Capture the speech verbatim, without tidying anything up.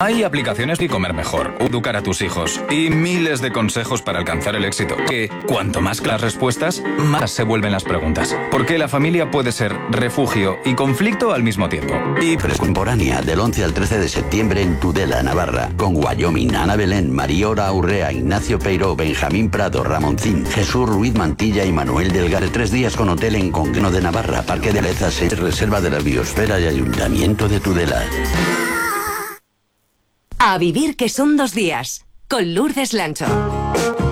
Hay aplicaciones y comer mejor, educar a tus hijos y miles de consejos para alcanzar el éxito. Que cuanto más claras respuestas, más se vuelven las preguntas. Porque la familia puede ser refugio y conflicto al mismo tiempo. Y Contemporánea del once al trece de septiembre en Tudela, Navarra, con Wyoming, Ana Belén, Mariora Urrea, Ignacio Peiró, Benjamín Prado, Ramoncín, Jesús Ruiz Mantilla y Manuel Delgado. Tres días con hotel en Conqueno de Navarra, Parque de Alezas, Reserva de la Biosfera y Ayuntamiento de Tudela. A vivir que son dos días, con Lourdes Lancho.